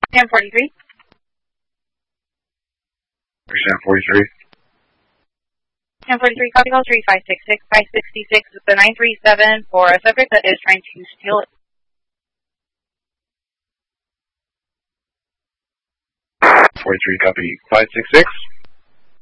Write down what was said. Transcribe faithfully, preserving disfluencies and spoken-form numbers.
ten forty-three. ten forty-three. ten forty-three, copy call three five six six, five sixty-six, the nine three seven for a subject that is trying to steal it. forty-three, copy five six six.